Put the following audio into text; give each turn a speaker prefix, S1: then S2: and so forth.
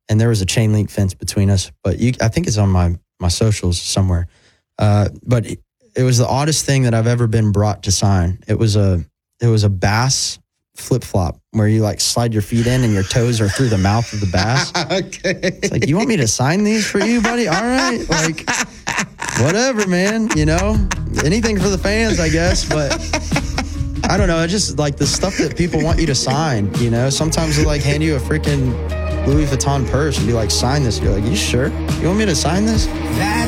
S1: and there was a chain link fence between us. But I think it's on my socials somewhere. But it was the oddest thing that I've ever been brought to sign. It was a bass flip flop where you like slide your feet in and your toes are through the mouth of the bass.
S2: Okay.
S1: It's like, you want me to sign these for you, buddy? All right. Like, whatever, man. You know, anything for the fans, I guess. But I don't know. It's just like the stuff that people want you to sign, you know? Sometimes they'll like hand you a freaking Louis Vuitton purse and be like, sign this. You're like, you sure? You want me to sign this?